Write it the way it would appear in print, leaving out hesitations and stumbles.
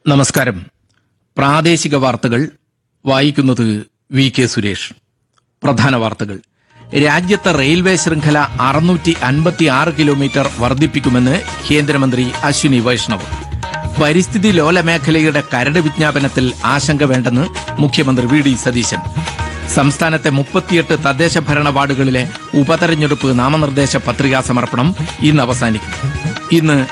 നമസ്കാരം. പ്രാദേശിക വാർത്തകൾ വായിക്കുന്നത് VK സുരേഷ്. പ്രധാന വാർത്തകൾ. രാജ്യത്തെ റെയിൽവേ ശൃംഖല 656 കിലോമീറ്റർ വർദ്ധിപ്പിക്കുമെന്ന് കേന്ദ്രമന്ത്രി അശ്വിനി വൈഷ്ണവ്. പരിസ്ഥിതി ലോല മേഖലയുടെ കരട് വിജ്ഞാപനത്തിൽ ആശങ്ക വേണ്ടെന്ന് മുഖ്യമന്ത്രി VD സതീശൻ. സംസ്ഥാനത്തെ 38 തദ്ദേശ ഭരണ വാർഡുകളിലെ ഉപതെരഞ്ഞെടുപ്പ് നാമനിർദ്ദേശ പത്രികാ സമർപ്പണം ഇന്ന് അവസാനിക്കും. ഇന്ന്